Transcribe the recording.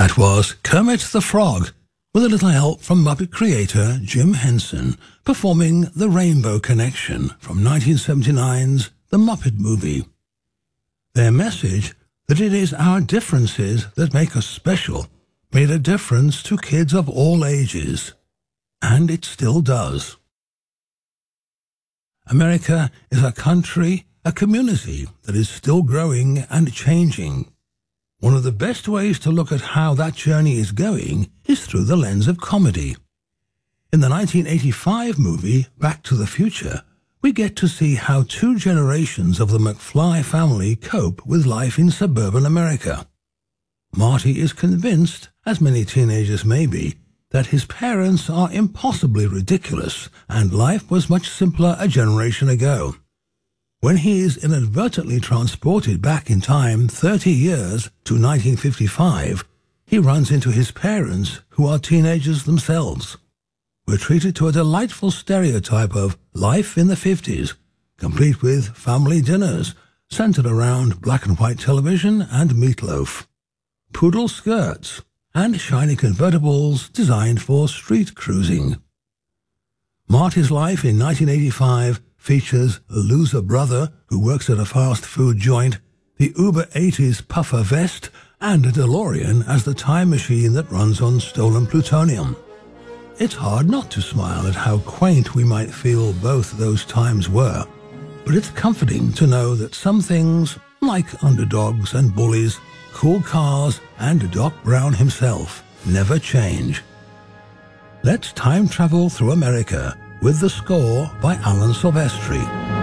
That was Kermit the Frog, with a little help from Muppet creator Jim Henson, performing The Rainbow Connection from 1979's The Muppet Movie. Their message, that it is our differences that make us special, made a difference to kids of all ages. And it still does. America is a country, a community that is still growing and changing. One of the best ways to look at how that journey is going is through the lens of comedy. In the 1985 movie Back to the Future, we get to see how two generations of the McFly family cope with life in suburban America. Marty is convinced, as many teenagers may be, that his parents are impossibly ridiculous and life was much simpler a generation ago. When he is inadvertently transported back in time 30 years to 1955, he runs into his parents, who are teenagers themselves. We're treated to a delightful stereotype of life in the 50s, complete with family dinners centered around black and white television and meatloaf, poodle skirts, and shiny convertibles designed for street cruising. Marty's life in 1985 features a loser brother who works at a fast food joint, the Uber 80s puffer vest, and a DeLorean as the time machine that runs on stolen plutonium. It's hard not to smile at how quaint we might feel both those times were, but it's comforting to know that some things, like underdogs and bullies, cool cars, and Doc Brown himself, never change. Let's time travel through America with the score by Alan Silvestri.